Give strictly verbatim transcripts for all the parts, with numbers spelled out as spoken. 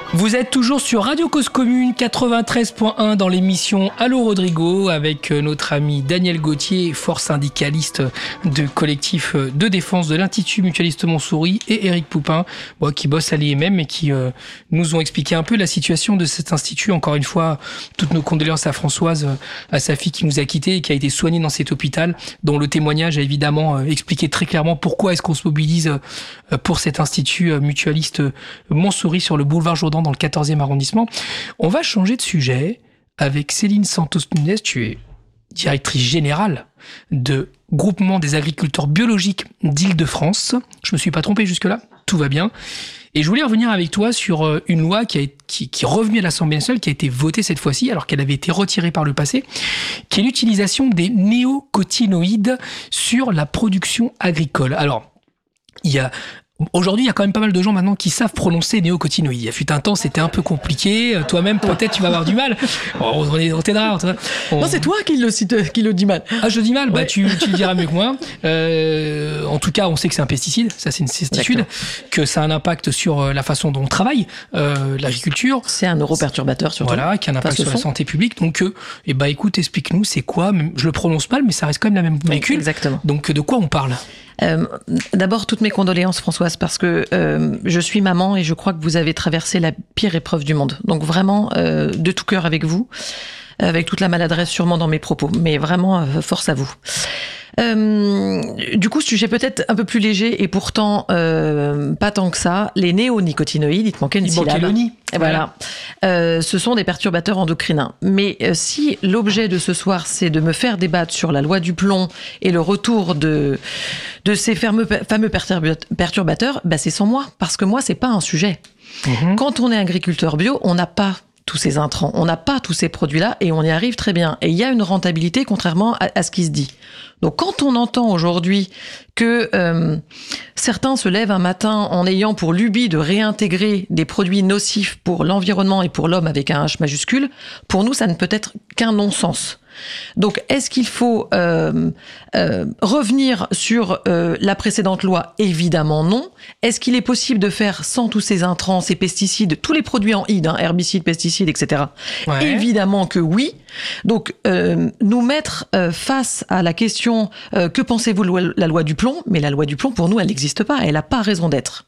Vous êtes toujours sur Radio Cause Commune quatre-vingt-treize point un dans l'émission Allô Rodrigo avec notre ami Daniel Gauthier, fort syndicaliste de collectif de défense de l'Institut Mutualiste Montsouris, et Éric Poupin, bon, qui bosse à l'I M M et qui euh, nous ont expliqué un peu la situation de cet institut. Encore une fois, toutes nos condoléances à Françoise, à sa fille qui nous a quittés et qui a été soignée dans cet hôpital, dont le témoignage a évidemment euh, expliqué très clairement pourquoi est-ce qu'on se mobilise euh, pour cet institut euh, mutualiste Montsouris sur le boulevard Jourdan dans le quatorzième arrondissement. On va changer de sujet avec Céline Santos-Nunez. Tu es directrice générale de Groupement des agriculteurs biologiques d'Île-de-France. Je me suis pas trompé jusque-là, tout va bien. Et je voulais revenir avec toi sur une loi qui, a, qui, qui est revenue à l'Assemblée nationale, qui a été votée cette fois-ci, alors qu'elle avait été retirée par le passé, qui est l'utilisation des néocotinoïdes sur la production agricole. Alors, il y a... Aujourd'hui, il y a quand même pas mal de gens maintenant qui savent prononcer néocotinoïdes. Il y a fut un temps, c'était un peu compliqué. Toi-même, peut-être, tu vas avoir du mal. On, on, on t'aidera. On... Non, c'est toi qui le, qui le dis mal. Ah, je le dis mal. Ouais. Bah, tu, tu le diras mieux que moi. Euh, en tout cas, on sait que c'est un pesticide. Ça, c'est une certitude. Que ça a un impact sur la façon dont on travaille, euh, l'agriculture. C'est un neuroperturbateur, surtout. Voilà, qui a un impact sur la santé publique. Donc, euh, eh ben, écoute, explique-nous, c'est quoi? Je le prononce mal, mais ça reste quand même la même molécule. Oui, exactement. Donc, de quoi on parle? Euh, d'abord, toutes mes condoléances, Françoise, parce que euh, je suis maman et je crois que vous avez traversé la pire épreuve du monde. Donc vraiment, euh, de tout cœur avec vous, avec toute la maladresse sûrement dans mes propos, mais vraiment, euh, force à vous. Euh, du coup, sujet peut-être un peu plus léger et pourtant euh, pas tant que ça. Les néonicotinoïdes, il te manquait une il syllabe. Le nid. Voilà. Euh, ce sont des perturbateurs endocriniens. Mais euh, si l'objet de ce soir, c'est de me faire débattre sur la loi du plomb et le retour de, de ces fameux, fameux perturbateurs, bah c'est sans moi. Parce que moi, c'est pas un sujet. Mmh. Quand on est agriculteur bio, on n'a pas tous ces intrants, on n'a pas tous ces produits-là et on y arrive très bien. Et il y a une rentabilité contrairement à, à ce qui se dit. Donc quand on entend aujourd'hui que euh, certains se lèvent un matin en ayant pour lubie de réintégrer des produits nocifs pour l'environnement et pour l'homme avec un H majuscule, pour nous, ça ne peut être qu'un non-sens. Donc, est-ce qu'il faut euh, euh, revenir sur euh, la précédente loi? Évidemment non. Est-ce qu'il est possible de faire sans tous ces intrants, ces pesticides, tous les produits en I D, hein, herbicides, pesticides, et cetera. Ouais. Évidemment que oui. Donc, euh, nous mettre euh, face à la question euh, que pensez-vous de la loi du plomb? Mais la loi du plomb, pour nous, elle n'existe pas. Elle n'a pas raison d'être.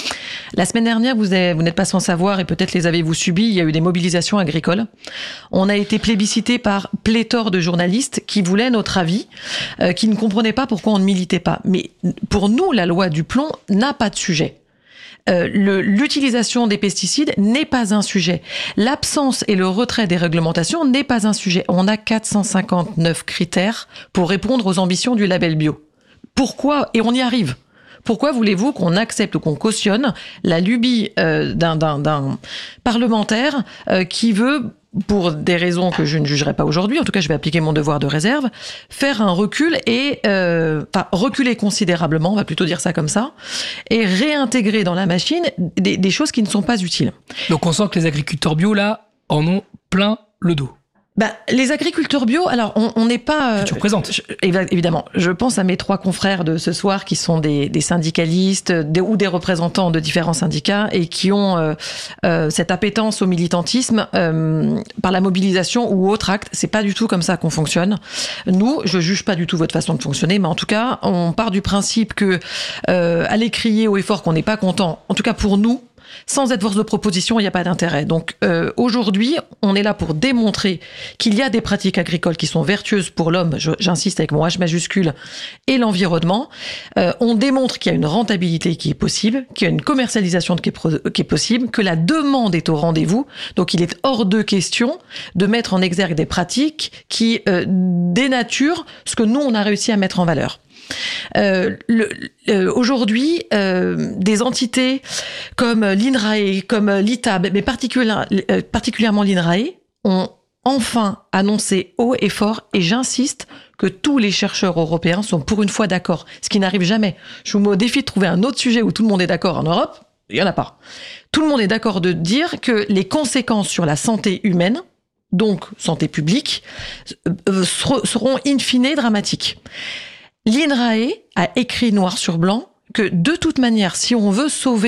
La semaine dernière, vous, avez, vous n'êtes pas sans savoir, et peut-être les avez-vous subies, il y a eu des mobilisations agricoles. On a été plébiscité par pléthore de journalistes qui voulaient notre avis, euh, qui ne comprenaient pas pourquoi on ne militait pas. Mais pour nous, la loi du plomb n'a pas de sujet. Euh, le, l'utilisation des pesticides n'est pas un sujet. L'absence et le retrait des réglementations n'est pas un sujet. On a quatre cent cinquante-neuf critères pour répondre aux ambitions du label bio. Pourquoi? Et on y arrive. Pourquoi voulez-vous qu'on accepte ou qu'on cautionne la lubie euh, d'un, d'un, d'un parlementaire euh, qui veut, pour des raisons que je ne jugerai pas aujourd'hui, en tout cas je vais appliquer mon devoir de réserve, faire un recul et, euh, enfin reculer considérablement, on va plutôt dire ça comme ça, et réintégrer dans la machine des, des choses qui ne sont pas utiles. Donc on sent que les agriculteurs bio là en ont plein le dos. Bah, les agriculteurs bio, alors on n'est pas... Euh, tu représentes je, Évidemment, je pense à mes trois confrères de ce soir qui sont des, des syndicalistes des, ou des représentants de différents syndicats et qui ont euh, euh, cette appétence au militantisme euh, par la mobilisation ou autre acte. C'est pas du tout comme ça qu'on fonctionne. Nous, je juge pas du tout votre façon de fonctionner, mais en tout cas, on part du principe que euh, aller crier haut et fort qu'on n'est pas content, en tout cas pour nous, sans être force de proposition, il n'y a pas d'intérêt. Donc euh, aujourd'hui, on est là pour démontrer qu'il y a des pratiques agricoles qui sont vertueuses pour l'homme, je, j'insiste avec mon H majuscule, et l'environnement. Euh, on démontre qu'il y a une rentabilité qui est possible, qu'il y a une commercialisation qui est, pro- qui est possible, que la demande est au rendez-vous. Donc il est hors de question de mettre en exergue des pratiques qui euh, dénaturent ce que nous, on a réussi à mettre en valeur. Euh, le, euh, aujourd'hui, euh, des entités comme l'INRAE, comme l'I T A B, mais particulièrement, euh, particulièrement l'INRAE, ont enfin annoncé haut et fort, et j'insiste, que tous les chercheurs européens sont pour une fois d'accord, ce qui n'arrive jamais. Je vous mets au défi de trouver un autre sujet où tout le monde est d'accord en Europe, il n'y en a pas. Tout le monde est d'accord de dire que les conséquences sur la santé humaine, donc santé publique, euh, seront in fine dramatiques. L'INRAE a écrit noir sur blanc que de toute manière, si on veut sauver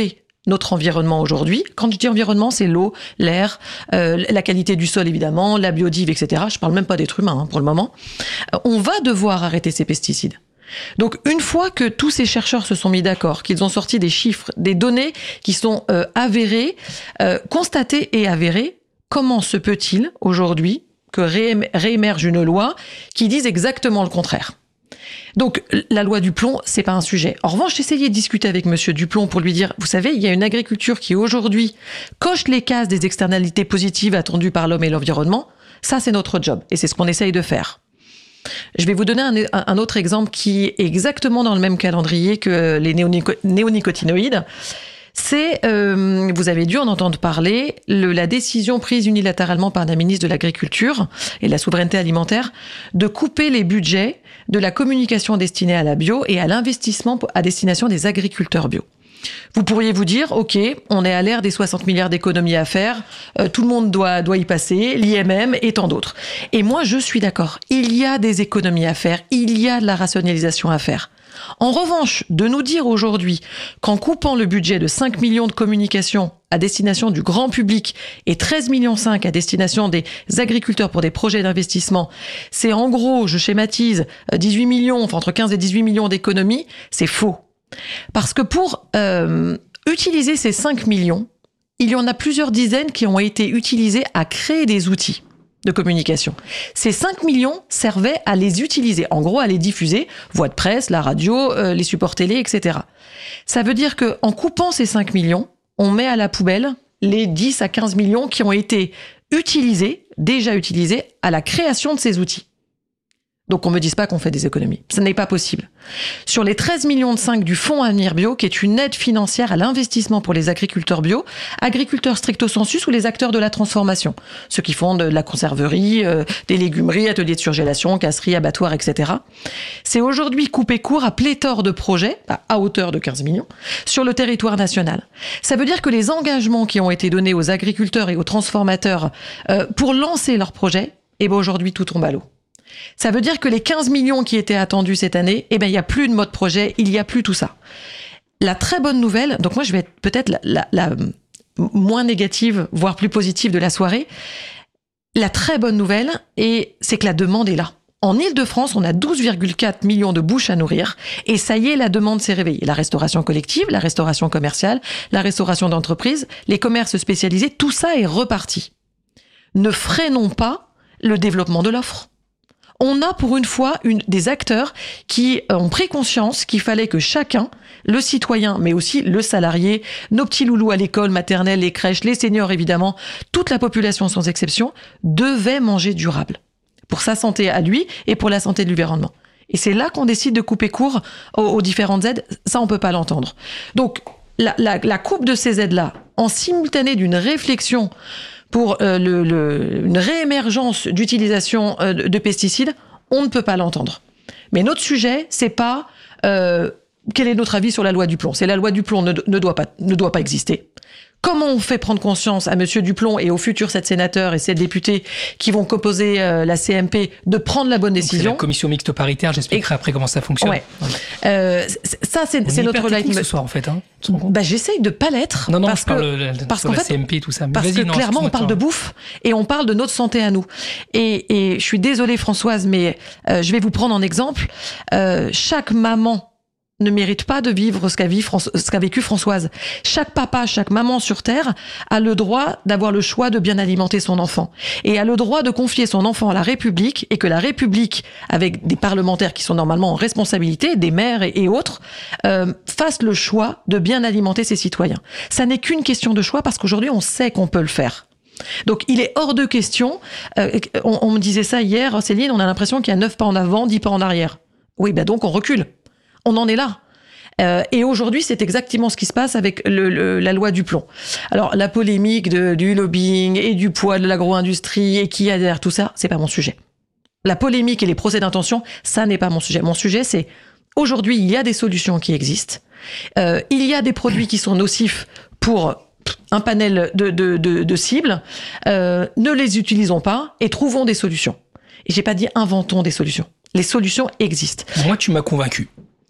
notre environnement aujourd'hui. Quand je dis environnement, c'est l'eau, l'air, euh, la qualité du sol évidemment, la biodive, et cetera. Je parle même pas d'êtres humains hein, pour le moment. Euh, on va devoir arrêter ces pesticides. Donc une fois que tous ces chercheurs se sont mis d'accord, qu'ils ont sorti des chiffres, des données qui sont euh, avérées, euh, constatées et avérées, comment se peut-il aujourd'hui que ré- réémerge une loi qui dise exactement le contraire ? Donc, la loi du plomb, c'est pas un sujet. En revanche, j'ai essayé de discuter avec Monsieur Duplon pour lui dire, vous savez, il y a une agriculture qui aujourd'hui coche les cases des externalités positives attendues par l'homme et l'environnement. Ça, c'est notre job. Et c'est ce qu'on essaye de faire. Je vais vous donner un, un autre exemple qui est exactement dans le même calendrier que les néonico- néonicotinoïdes. C'est, euh, vous avez dû en entendre parler, le, la décision prise unilatéralement par la ministre de l'Agriculture et de la Souveraineté alimentaire de couper les budgets de la communication destinée à la bio et à l'investissement à destination des agriculteurs bio. Vous pourriez vous dire, ok, on est à l'ère des soixante milliards d'économies à faire, euh, tout le monde doit, doit y passer, l'I M M et tant d'autres. Et moi, je suis d'accord, il y a des économies à faire, il y a de la rationalisation à faire. En revanche, de nous dire aujourd'hui qu'en coupant le budget de cinq millions de communication à destination du grand public et treize virgule cinq millions à destination des agriculteurs pour des projets d'investissement, c'est en gros, je schématise, dix-huit millions, enfin entre quinze et dix-huit millions d'économies, c'est faux. Parce que pour euh, utiliser ces cinq millions, il y en a plusieurs dizaines qui ont été utilisés à créer des outils de communication. Ces cinq millions servaient à les utiliser, en gros à les diffuser, voix de presse, la radio, euh, les supports télé, et cetera. Ça veut dire qu'en coupant ces cinq millions, on met à la poubelle les dix à quinze millions qui ont été utilisés, déjà utilisés, à la création de ces outils. Donc on me dise pas qu'on fait des économies. Ce n'est pas possible. Sur les treize virgule cinq millions du Fonds Avenir Bio, qui est une aide financière à l'investissement pour les agriculteurs bio, agriculteurs stricto sensu ou les acteurs de la transformation, ceux qui font de la conserverie, euh, des légumeries, ateliers de surgélation, casseries, abattoirs, et cetera. C'est aujourd'hui coupé court à pléthore de projets, à hauteur de quinze millions, sur le territoire national. Ça veut dire que les engagements qui ont été donnés aux agriculteurs et aux transformateurs euh, pour lancer leurs projets, eh ben aujourd'hui tout tombe à l'eau. Ça veut dire que les quinze millions qui étaient attendus cette année, eh ben, il n'y a plus de mode projet, il n'y a plus tout ça. La très bonne nouvelle, donc moi je vais être peut-être la, la, la moins négative, voire plus positive de la soirée. La très bonne nouvelle, et c'est que la demande est là. En Île-de-France, on a douze virgule quatre millions de bouches à nourrir, et ça y est, la demande s'est réveillée. La restauration collective, la restauration commerciale, la restauration d'entreprise, les commerces spécialisés, tout ça est reparti. Ne freinons pas le développement de l'offre. On a pour une fois une, des acteurs qui ont pris conscience qu'il fallait que chacun, le citoyen, mais aussi le salarié, nos petits loulous à l'école maternelle, les crèches, les seniors évidemment, toute la population sans exception, devait manger durable. Pour sa santé à lui et pour la santé de l'environnement. Et c'est là qu'on décide de couper court aux, aux différentes aides. Ça, on peut pas l'entendre. Donc, la, la, la coupe de ces aides-là, en simultané d'une réflexion pour euh, le, le, une réémergence d'utilisation euh, de, de pesticides, on ne peut pas l'entendre. Mais notre sujet, c'est pas euh, quel est notre avis sur la loi du plomb. C'est la loi du plomb ne, ne, doit pas, ne doit pas exister. Comment on fait prendre conscience à Monsieur Duplon et aux futurs sept sénateurs et sept députés qui vont composer euh, la C M P de prendre la bonne décision. C'est la commission mixte paritaire, j'expliquerai et... après comment ça fonctionne. Ouais. Ouais. Euh, ça, c'est, c'est notre live ce soir en fait. Hein, bah, j'essaye de pas l'être. Non, non, parce je parle que, de, parce sur qu'en la fait, C M P et tout ça. Mais parce vas-y, que non, clairement, on parle de bouffe et on parle de notre santé à nous. Et, et je suis désolée Françoise, mais euh, je vais vous prendre en exemple. Euh, chaque maman ne mérite pas de vivre ce qu'a, vécu François, ce qu'a vécu Françoise. Chaque papa, chaque maman sur Terre a le droit d'avoir le choix de bien alimenter son enfant. Et a le droit de confier son enfant à la République et que la République, avec des parlementaires qui sont normalement en responsabilité, des maires et, et autres, euh, fasse le choix de bien alimenter ses citoyens. Ça n'est qu'une question de choix parce qu'aujourd'hui, on sait qu'on peut le faire. Donc, il est hors de question. Euh, on, on me disait ça hier, Céline, on a l'impression qu'il y a neuf pas en avant, dix pas en arrière. Oui, ben donc on recule. On en est là. Euh, et aujourd'hui, c'est exactement ce qui se passe avec le, le, la loi du plomb. Alors, la polémique de, du lobbying et du poids de l'agro-industrie et qui y a derrière tout ça, c'est pas mon sujet. La polémique et les procès d'intention, ça n'est pas mon sujet. Mon sujet, c'est aujourd'hui, il y a des solutions qui existent. Euh, il y a des produits qui sont nocifs pour un panel de, de, de, de cibles. Euh, ne les utilisons pas et trouvons des solutions. Et j'ai pas dit inventons des solutions. Les solutions existent. Moi, tu m'as convaincu.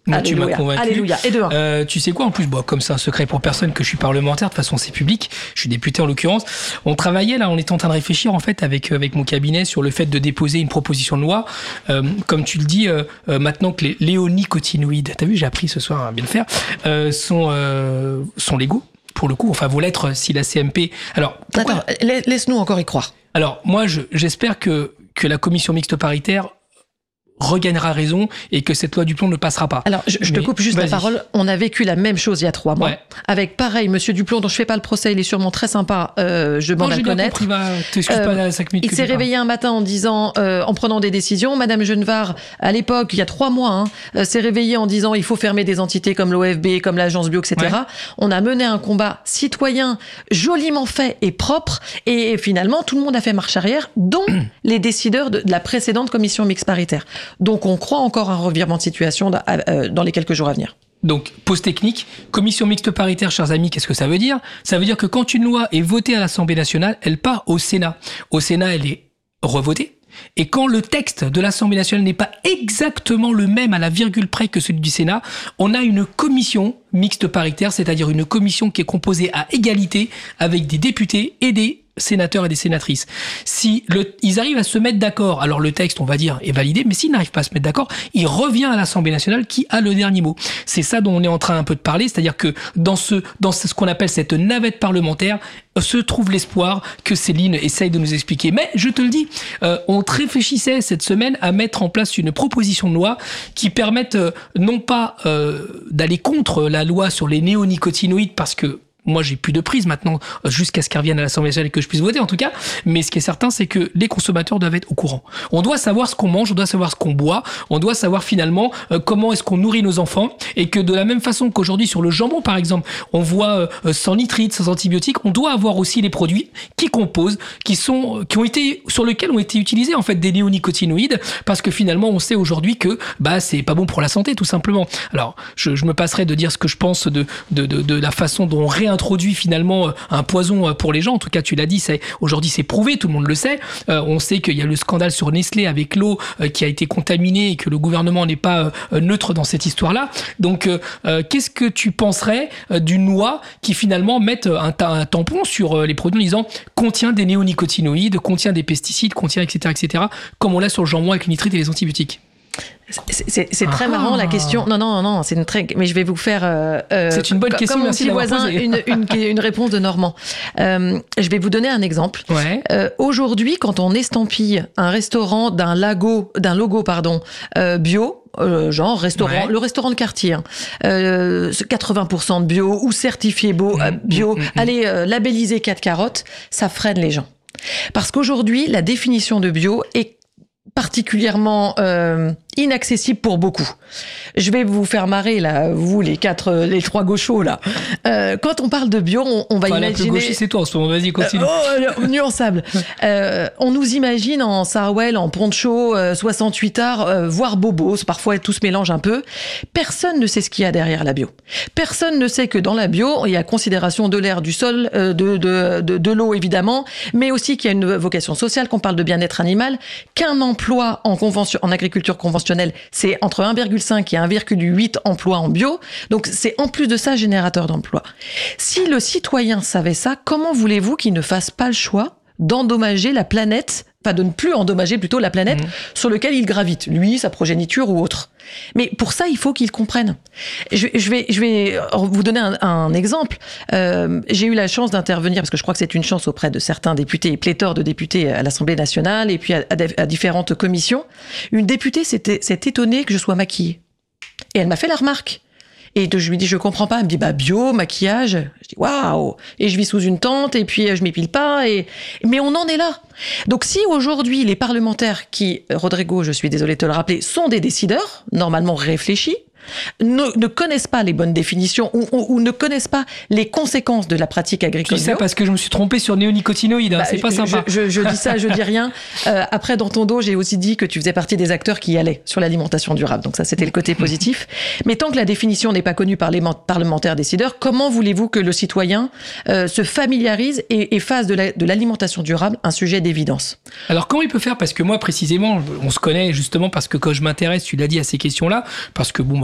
Moi, tu m'as convaincu. Alléluia. Et de un. Euh, tu sais quoi, en plus, bon, comme c'est un secret pour personne que je suis parlementaire, de toute façon, c'est public. Je suis député en l'occurrence. On travaillait là, on était en train de réfléchir en fait avec avec mon cabinet sur le fait de déposer une proposition de loi. Euh, comme tu le dis, euh, euh, maintenant que les néonicotinoïdes, t'as vu, j'ai appris ce soir à bien le faire, euh, sont euh, sont légaux. Pour le coup, enfin, vos lettres, si la C M P. Alors, pourquoi... Attends, laisse-nous encore y croire. Alors, moi, je, j'espère que que la commission mixte paritaire regagnera raison et que cette loi du plomb ne passera pas. Alors, je, je te coupe juste vas-y. la parole. On a vécu la même chose il y a trois mois. Ouais. Avec, pareil, Monsieur Duplon, dont je fais pas le procès, il est sûrement très sympa, euh, je demande à le connaître. T'excuses euh, pas cinq minutes. Il s'est réveillé un matin en disant, euh, en prenant des décisions, Madame Genevard, à l'époque, il y a trois mois, hein, euh, s'est réveillée en disant, il faut fermer des entités comme l'O F B, comme l'Agence Bio, et cetera. Ouais. On a mené un combat citoyen joliment fait et propre, et finalement, tout le monde a fait marche arrière, dont les décideurs de, de la précédente commission mixte paritaire. Donc, on croit encore un revirement de situation dans les quelques jours à venir. Donc, pause technique, commission mixte paritaire, chers amis, qu'est-ce que ça veut dire ? Ça veut dire que quand une loi est votée à l'Assemblée nationale, elle part au Sénat. Au Sénat, elle est revotée. Et quand le texte de l'Assemblée nationale n'est pas exactement le même à la virgule près que celui du Sénat, on a une commission mixte paritaire, c'est-à-dire une commission qui est composée à égalité avec des députés et des sénateurs et des sénatrices. Si le, ils arrivent à se mettre d'accord, alors le texte, on va dire, est validé, mais s'ils n'arrivent pas à se mettre d'accord, il revient à l'Assemblée nationale qui a le dernier mot. C'est ça dont on est en train un peu de parler, c'est-à-dire que dans ce, dans ce qu'on appelle cette navette parlementaire, se trouve l'espoir que Céline essaye de nous expliquer. Mais je te le dis, euh, on réfléchissait cette semaine à mettre en place une proposition de loi qui permette euh, non pas euh, d'aller contre la loi sur les néonicotinoïdes, parce que moi, j'ai plus de prise maintenant jusqu'à ce qu'elle revienne à l'Assemblée nationale et que je puisse voter, en tout cas. Mais ce qui est certain, c'est que les consommateurs doivent être au courant. On doit savoir ce qu'on mange, on doit savoir ce qu'on boit, on doit savoir finalement euh, comment est-ce qu'on nourrit nos enfants, et que de la même façon qu'aujourd'hui sur le jambon, par exemple, on voit euh, sans nitrites, sans antibiotiques, on doit avoir aussi les produits qui composent, qui sont, qui ont été, sur lesquels ont été utilisés en fait des néonicotinoïdes, parce que finalement, on sait aujourd'hui que bah c'est pas bon pour la santé, tout simplement. Alors, je, je me passerai de dire ce que je pense de de de, de la façon dont on réintroduit introduit finalement un poison pour les gens. En tout cas, tu l'as dit, c'est, aujourd'hui c'est prouvé, tout le monde le sait. Euh, on sait qu'il y a le scandale sur Nestlé avec l'eau euh, qui a été contaminée et que le gouvernement n'est pas euh, neutre dans cette histoire-là. Donc, euh, euh, qu'est-ce que tu penserais euh, d'une loi qui finalement mette un, un tampon sur euh, les produits en disant contient des néonicotinoïdes, contient des pesticides, contient et cetera et cetera, comme on l'a sur le jambon avec les nitrites et les antibiotiques? C'est, c'est, c'est très ah. marrant la question. Non, non, non, c'est une très. Mais je vais vous faire. Euh, c'est une bonne question. Comme mon petit voisin, une, une, une réponse de Normand. Euh, je vais vous donner un exemple. Ouais. Euh, aujourd'hui, quand on estampille un restaurant d'un logo, d'un logo, pardon, euh, bio. Euh, genre restaurant, ouais. le restaurant de quartier, hein. euh, quatre-vingts pour cent de bio ou certifié bio, mmh, euh, bio mmh, mmh. allez euh, labelliser quatre carottes, ça freine les gens. Parce qu'aujourd'hui, la définition de bio est particulièrement euh, inaccessible pour beaucoup. Je vais vous faire marrer là, vous les quatre, les trois gauchos là. Euh, quand on parle de bio, on, on va enfin, imaginer. Le gaucher, c'est toi en ce moment. Vas-y, continue. Euh, oh, nuançable. euh, on nous imagine en Sarwell, en poncho, euh, soixante-huit arts, euh, voire bobos. Parfois, tout se mélange un peu. Personne ne sait ce qu'il y a derrière la bio. Personne ne sait que dans la bio, il y a considération de l'air, du sol, euh, de, de, de, de l'eau évidemment, mais aussi qu'il y a une vocation sociale, qu'on parle de bien-être animal, qu'un emploi en convention, en agriculture conventionnelle, c'est entre un virgule cinq et un virgule huit emplois en bio. Donc, c'est en plus de ça générateur d'emplois. Si le citoyen savait ça, comment voulez-vous qu'il ne fasse pas le choix d'endommager la planète, enfin de ne plus endommager plutôt la planète mmh. sur laquelle il gravite, lui, sa progéniture ou autre. Mais pour ça, il faut qu'il comprenne. Je, je, vais, je vais vous donner un, un exemple. Euh, j'ai eu la chance d'intervenir, parce que je crois que c'est une chance auprès de certains députés, et pléthore de députés à l'Assemblée nationale, et puis à, à, à différentes commissions. Une députée s'est, s'est étonnée que je sois maquillée. Et elle m'a fait la remarque. Et je lui dis, je comprends pas. Elle me dit, bah, bio, maquillage. Je dis, waouh! Et je vis sous une tente, et puis je m'épile pas, et, mais on en est là. Donc, si aujourd'hui, les parlementaires qui, Rodrigo, je suis désolée de te le rappeler, sont des décideurs, normalement réfléchis, ne, ne connaissent pas les bonnes définitions ou, ou, ou ne connaissent pas les conséquences de la pratique agricole. Je dis ça parce que je me suis trompée sur néonicotinoïdes, hein, bah, c'est pas je, sympa. Je, je, je dis ça, je dis rien. Euh, après, dans ton dos, j'ai aussi dit que tu faisais partie des acteurs qui y allaient sur l'alimentation durable. Donc ça, c'était le côté positif. Mais tant que la définition n'est pas connue par les parlementaires décideurs, comment voulez-vous que le citoyen euh, se familiarise et, et fasse de, la, de l'alimentation durable un sujet d'évidence? Alors comment il peut faire? Parce que moi, précisément, on se connaît justement parce que quand je m'intéresse, tu l'as dit, à ces questions-là, parce que bon, moi,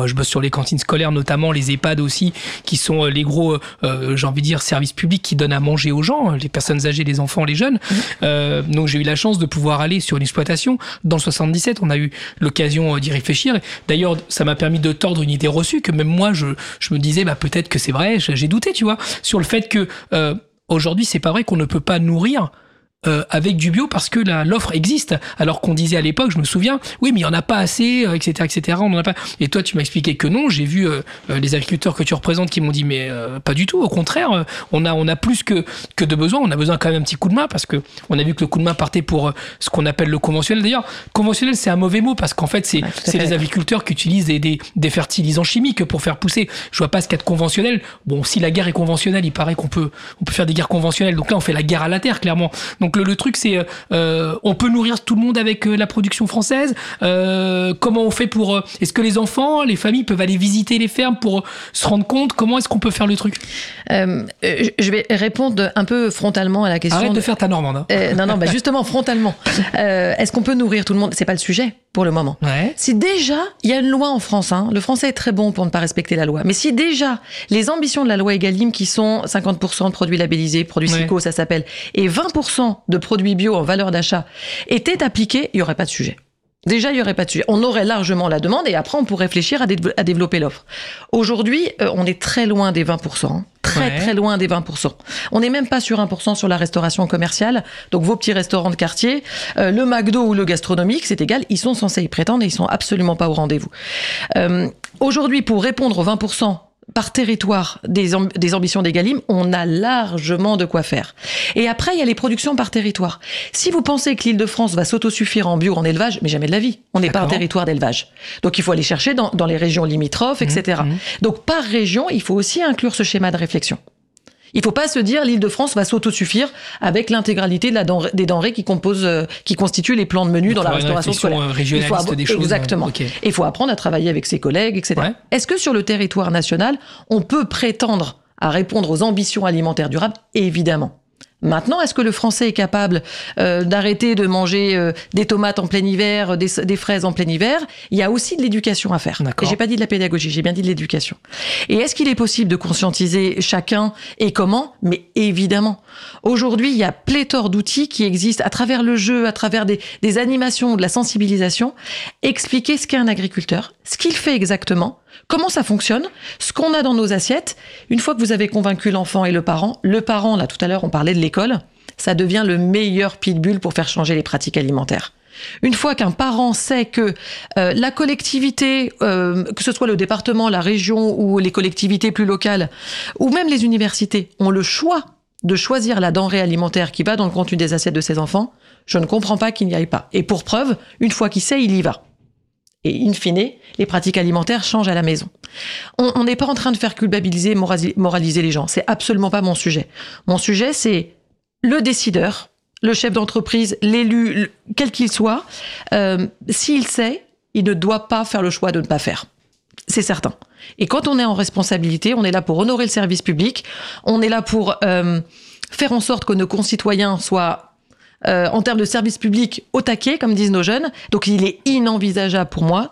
moi, je bosse sur les cantines scolaires, notamment les EHPAD aussi, qui sont les gros, euh, j'ai envie de dire, services publics qui donnent à manger aux gens, les personnes âgées, les enfants, les jeunes. Mmh. Euh, donc j'ai eu la chance de pouvoir aller sur une exploitation. Dans le soixante-dix-sept, on a eu l'occasion d'y réfléchir. D'ailleurs, ça m'a permis de tordre une idée reçue que même moi, je, je me disais, bah, peut-être que c'est vrai, j'ai douté, tu vois, sur le fait que euh, aujourd'hui, c'est pas vrai qu'on ne peut pas nourrir Euh, avec du bio parce que la, l'offre existe. Alors qu'on disait à l'époque, je me souviens, oui, mais il n'y en a pas assez, euh, et cetera, et cetera. On en a pas. Et toi, tu m'as expliqué que non. J'ai vu euh, euh, les agriculteurs que tu représentes qui m'ont dit, mais euh, pas du tout. Au contraire, euh, on a on a plus que que de besoin. On a besoin quand même un petit coup de main parce que on a vu que le coup de main partait pour euh, ce qu'on appelle le conventionnel. D'ailleurs, conventionnel, c'est un mauvais mot parce qu'en fait, c'est ouais, c'est les agriculteurs qui utilisent des, des des fertilisants chimiques pour faire pousser. Je vois pas ce qu'il y a de conventionnel. Bon, si la guerre est conventionnelle, il paraît qu'on peut on peut faire des guerres conventionnelles. Donc là, on fait la guerre à la terre, clairement. Donc le, le truc, c'est Euh, on peut nourrir tout le monde avec euh, la production française. Euh, comment on fait pour... Euh, est-ce que les enfants, les familles peuvent aller visiter les fermes pour euh, se rendre compte? Comment est-ce qu'on peut faire le truc? euh, Je vais répondre un peu frontalement à la question. Arrête de, de faire ta Normande. Hein. Euh, non, non, bah justement, frontalement. Euh, est-ce qu'on peut nourrir tout le monde? C'est pas le sujet pour le moment. Ouais. Si déjà, il y a une loi en France, hein, le français est très bon pour ne pas respecter la loi, mais si déjà les ambitions de la loi Egalim qui sont cinquante pour cent de produits labellisés, produits ouais. SICO, ça s'appelle, et vingt pour cent de produits bio en valeur d'achat étaient appliqués, il n'y aurait pas de sujet. Déjà, il n'y aurait pas de sujet. On aurait largement la demande et après, on pourrait réfléchir à, dé- à développer l'offre. Aujourd'hui, euh, on est très loin des vingt pour cent. Hein. Très, ouais. très loin des vingt pour cent. On n'est même pas sur un pour cent sur la restauration commerciale. Donc, vos petits restaurants de quartier, euh, le McDo ou le gastronomique, c'est égal. Ils sont censés y prétendre et ils sont absolument pas au rendez-vous. Euh, aujourd'hui, pour répondre aux vingt pour cent par territoire des, amb- des ambitions d'Egalim, on a largement de quoi faire. Et après, il y a les productions par territoire. Si vous pensez que l'Île-de-France va s'autosuffire en bio, en élevage, mais jamais de la vie. On n'est pas un territoire d'élevage. Donc, il faut aller chercher dans, dans les régions limitrophes, et cetera. Mmh, mmh. Donc, par région, il faut aussi inclure ce schéma de réflexion. Il ne faut pas se dire l'Île-de-France va s'autosuffire avec l'intégralité de la denrée, des denrées qui composent, euh, qui constituent les plans de menu dans la restauration scolaire. Régionaliste il faut ab- des choses. Exactement. Okay. Et il faut apprendre à travailler avec ses collègues, et cetera. Ouais. Est-ce que sur le territoire national, on peut prétendre à répondre aux ambitions alimentaires durables? Évidemment. Maintenant, est-ce que le Français est capable euh, d'arrêter de manger euh, des tomates en plein hiver, des, des fraises en plein hiver? Il y a aussi de l'éducation à faire. Et j'ai pas dit de la pédagogie, j'ai bien dit de l'éducation. Et est-ce qu'il est possible de conscientiser chacun et comment? Mais évidemment. Aujourd'hui, il y a pléthore d'outils qui existent à travers le jeu, à travers des, des animations, de la sensibilisation. Expliquer ce qu'est un agriculteur, ce qu'il fait exactement, comment ça fonctionne, ce qu'on a dans nos assiettes. Une fois que vous avez convaincu l'enfant et le parent, le parent, là tout à l'heure on parlait de l'école, ça devient le meilleur pitbull pour faire changer les pratiques alimentaires. Une fois qu'un parent sait que euh, la collectivité, euh, que ce soit le département, la région ou les collectivités plus locales, ou même les universités, ont le choix de choisir la denrée alimentaire qui va dans le contenu des assiettes de ses enfants, je ne comprends pas qu'il n'y aille pas. Et pour preuve, une fois qu'il sait, il y va. Et in fine, les pratiques alimentaires changent à la maison. On n'est pas en train de faire culpabiliser, moraliser les gens. C'est absolument pas mon sujet. Mon sujet, c'est le décideur, le chef d'entreprise, l'élu, quel qu'il soit. Euh, s'il sait, il ne doit pas faire le choix de ne pas faire. C'est certain. Et quand on est en responsabilité, on est là pour honorer le service public. On est là pour euh, faire en sorte que nos concitoyens soient... Euh, en termes de service public au taquet, comme disent nos jeunes. Donc, il est inenvisageable pour moi